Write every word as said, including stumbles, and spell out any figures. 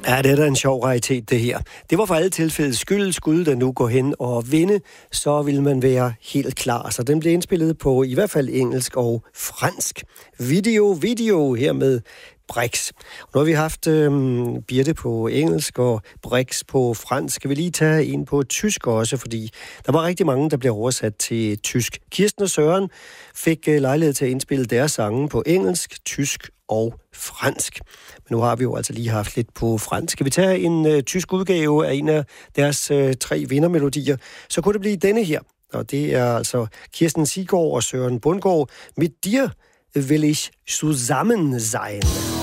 Ja, det er da en sjov raritet, det her. Det var for alle tilfælde skyld. Skulle der nu gå hen og vinde, så vil man være helt klar. Så den blev indspillet på i hvert fald engelsk og fransk. Video, video her med Brix. Nu har vi haft øhm, Birte på engelsk og Brix på fransk. Skal vi lige tage en på tysk også, fordi der var rigtig mange, der blev oversat til tysk. Kirsten og Søren fik øh, lejlighed til at indspille deres sange på engelsk, tysk og fransk. Men nu har vi jo altså lige haft lidt på fransk. Skal vi tage en øh, tysk udgave af en af deres øh, tre vindermelodier, så kunne det blive denne her. Og det er altså Kirsten Siggaard og Søren Bundgaard. Mit dir will ich zusammen sein.